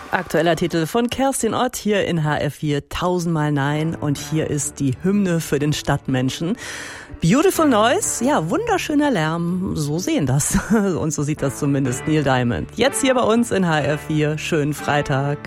Aktueller Titel von Kerstin Ott hier in HR4, 1000-mal Nein. Und hier ist die Hymne für den Stadtmenschen. Beautiful Noise, ja, wunderschöner Lärm, so sehen das. Und so sieht das zumindest Neil Diamond. Jetzt hier bei uns in HR4, schönen Freitag.